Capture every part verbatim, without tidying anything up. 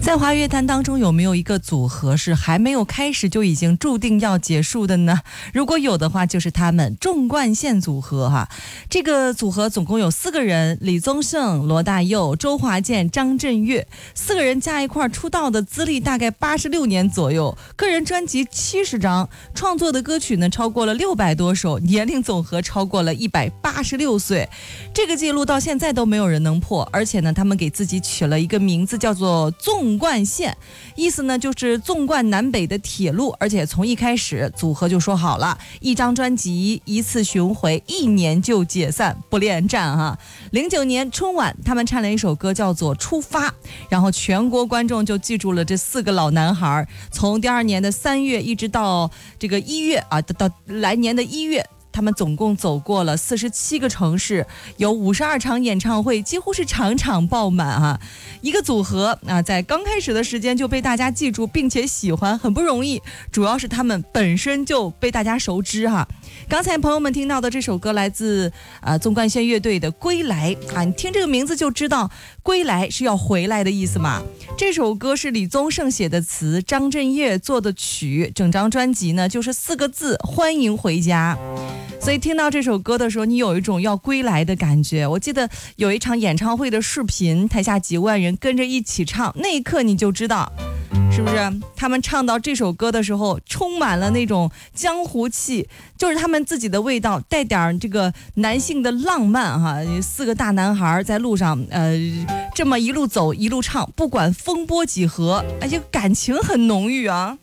在华乐坛当中，有没有一个组合是还没有开始就已经注定要结束的呢？如果有的话，就是他们纵贯线组合哈。这个组合总共有四个人：李宗盛、罗大佑、周华健、张震岳。四个人加一块出道的资历大概八十六年左右，个人专辑七十张，创作的歌曲呢超过了六百多首，年龄总和超过了一百八十六岁。这个记录到现在都没有人能破，而且呢，他们给自己取了一个名字，叫做纵贯线，意思呢就是纵贯南北的铁路。而且从一开始组合就说好了，一张专辑一次巡回，一年就解散，不恋战哈。零九年春晚，他们唱了一首歌叫做《出发》，然后全国观众就记住了这四个老男孩。从第二年的三月一直到这个一月啊，到来年的一月。他们总共走过了四十七个城市，有五十二场演唱会，几乎是场场爆满啊！一个组合啊，在刚开始的时间就被大家记住并且喜欢，很不容易。主要是他们本身就被大家熟知哈。刚才朋友们听到的这首歌来自啊纵贯线乐队的《归来》啊，你听这个名字就知道“归来”是要回来的意思嘛。这首歌是李宗盛写的词，张震岳做的曲，整张专辑呢就是四个字：欢迎回家。所以听到这首歌的时候，你有一种要归来的感觉。我记得有一场演唱会的视频，台下几万人跟着一起唱，那一刻你就知道，是不是他们唱到这首歌的时候充满了那种江湖气，就是他们自己的味道，带点这个男性的浪漫哈。四个大男孩在路上呃这么一路走一路唱，不管风波几何，而且感情很浓郁啊。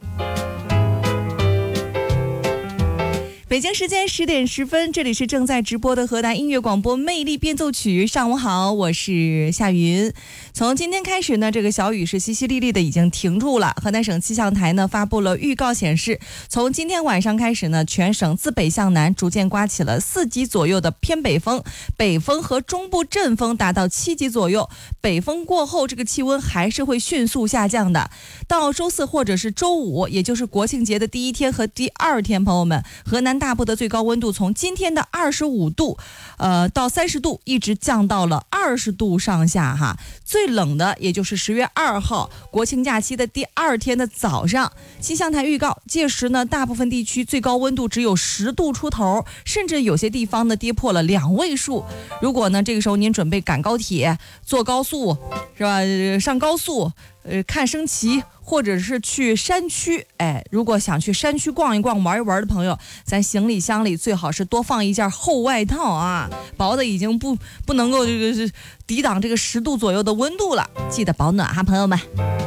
北京时间十点十分，这里是正在直播的河南音乐广播魅力变奏曲。上午好，我是夏云。从今天开始呢，这个小雨是淅淅沥沥的已经停住了。河南省气象台呢发布了预告显示，从今天晚上开始呢，全省自北向南逐渐刮起了四级左右的偏北风，北风和中部阵风达到七级左右。北风过后，这个气温还是会迅速下降的。到周四或者是周五，也就是国庆节的第一天和第二天，朋友们，河南大部的最高温度从今天的二十五度，呃，到三十度，一直降到了二十度上下哈。最冷的也就是十月二号国庆假期的第二天的早上，气象台预告，届时呢，大部分地区最高温度只有十度出头，甚至有些地方呢跌破了两位数。如果呢这个时候您准备赶高铁、坐高速，是吧？上高速。呃，看升旗，或者是去山区，哎，如果想去山区逛一逛、玩一玩的朋友，咱行李箱里最好是多放一件厚外套啊，薄的已经不不能够这个是抵挡这个十度左右的温度了，记得保暖哈，朋友们。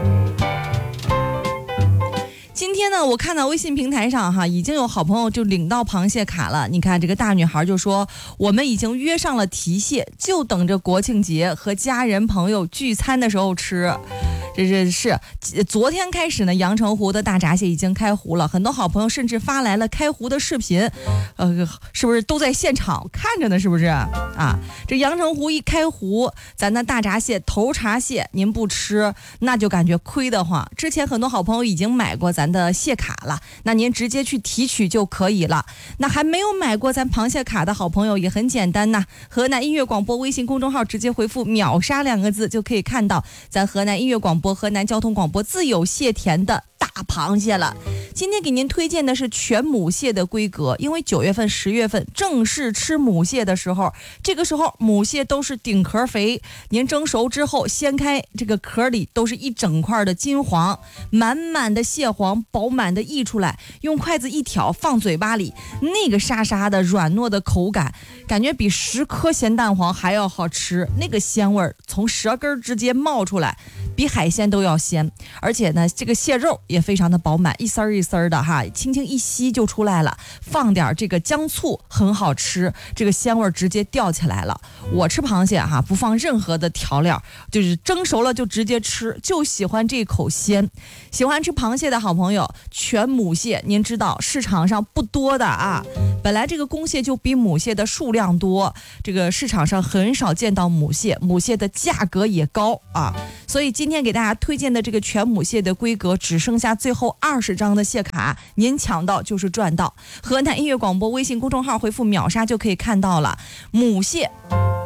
今天呢，我看到微信平台上哈，已经有好朋友就领到螃蟹卡了。你看这个大女孩就说，我们已经约上了提蟹，就等着国庆节和家人朋友聚餐的时候吃。这是是昨天开始呢，阳澄湖的大闸蟹已经开湖了，很多好朋友甚至发来了开湖的视频，呃，是不是都在现场看着呢？是不是啊？这阳澄湖一开湖，咱的大闸蟹、头闸蟹您不吃，那就感觉亏得慌。之前很多好朋友已经买过咱的蟹卡了，那您直接去提取就可以了。那还没有买过咱螃蟹卡的好朋友也很简单呐，河南音乐广播微信公众号直接回复秒杀两个字就可以看到咱河南音乐广播河南交通广播自有蟹田的大螃蟹了。今天给您推荐的是全母蟹的规格，因为九月份十月份正是吃母蟹的时候，这个时候母蟹都是顶壳肥，您蒸熟之后掀开这个壳里都是一整块的金黄，满满的蟹黄饱满的溢出来，用筷子一挑放嘴巴里，那个沙沙的软糯的口感，感觉比十颗咸蛋黄还要好吃，那个鲜味儿从舌根直接冒出来，比海鲜都要鲜。而且呢，这个蟹肉也非常的饱满，一丝儿一丝儿的哈，轻轻一吸就出来了。放点这个姜醋很好吃，这个鲜味直接吊起来了。我吃螃蟹哈，不放任何的调料，就是蒸熟了就直接吃，就喜欢这口鲜。喜欢吃螃蟹的好朋友，全母蟹您知道市场上不多的啊，本来这个公蟹就比母蟹的数量多，这个市场上很少见到母蟹，母蟹的价格也高啊，所以今天给大家推荐的这个全母蟹的规格只剩下最后二十张的蟹卡，您抢到就是赚到。河南音乐广播微信公众号回复秒杀就可以看到了，母蟹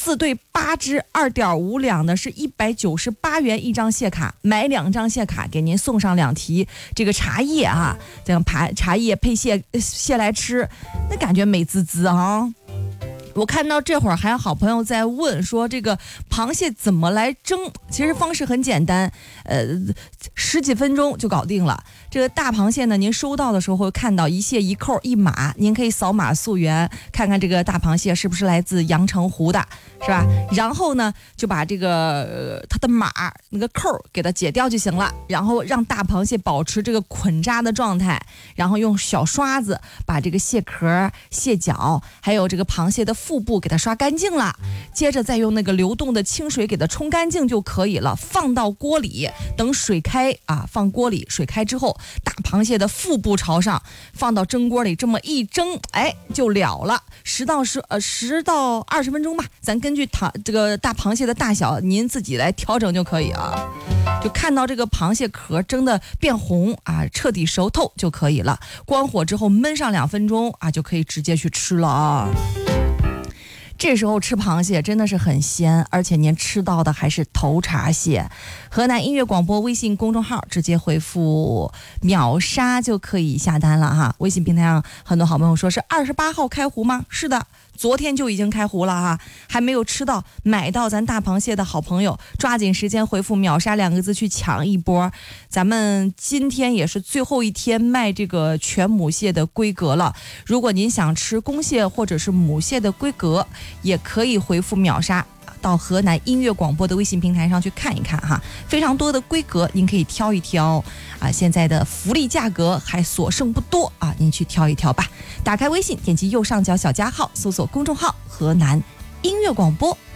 四对八只二点五两的是一百九十八元一张谢卡，买两张谢卡给您送上两提这个茶叶啊，这样茶茶叶配蟹蟹来吃，那感觉美滋滋啊。我看到这会儿还有好朋友在问说这个螃蟹怎么来蒸，其实方式很简单，呃，十几分钟就搞定了。这个大螃蟹呢，您收到的时候会看到一蟹一扣一码，您可以扫码溯源，看看这个大螃蟹是不是来自阳澄湖的，是吧？然后呢，就把这个、呃、它的码那个扣给它解掉就行了，然后让大螃蟹保持这个捆扎的状态，然后用小刷子把这个蟹壳、蟹脚还有这个螃蟹的腹部给它刷干净了，接着再用那个流动的清水给它冲干净就可以了，放到锅里，等水开啊，放锅里，水开之后，大螃蟹的腹部朝上，放到蒸锅里，这么一蒸，哎，就了了。十到十呃十到二十分钟吧，咱根据它这个大螃蟹的大小，您自己来调整就可以啊。就看到这个螃蟹壳蒸的变红啊，彻底熟透就可以了。关火之后焖上两分钟啊，就可以直接去吃了啊。这时候吃螃蟹真的是很鲜，而且您吃到的还是头茬蟹。河南音乐广播微信公众号直接回复秒杀就可以下单了哈。微信平台上很多好朋友说是二十八号开湖吗？是的，昨天就已经开湖了哈，还没有吃到买到咱大螃蟹的好朋友，抓紧时间回复秒杀两个字去抢一波。咱们今天也是最后一天卖这个全母蟹的规格了，如果您想吃公蟹或者是母蟹的规格，也可以回复秒杀到河南音乐广播的微信平台上去看一看哈，非常多的规格您可以挑一挑啊，现在的福利价格还所剩不多啊，您去挑一挑吧。打开微信，点击右上角小加号，搜索公众号河南音乐广播